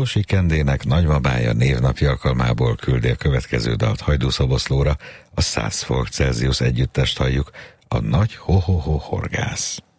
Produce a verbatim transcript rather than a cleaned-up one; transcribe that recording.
Solosi Kendének nagymamája névnapja alkalmából küldi a következő dalt Hajdúszoboszlóra, a száz fok Celsius együttest halljuk, a Nagy Ho-Ho-Ho Horgász.